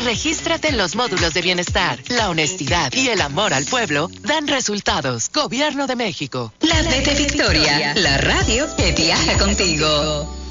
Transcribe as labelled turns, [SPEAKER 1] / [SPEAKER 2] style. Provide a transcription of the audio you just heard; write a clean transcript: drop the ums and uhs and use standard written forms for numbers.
[SPEAKER 1] regístrate en los módulos de bienestar. La honestidad y el amor al pueblo dan resultados. Gobierno de México.
[SPEAKER 2] La de Victoria, la radio que viaja contigo.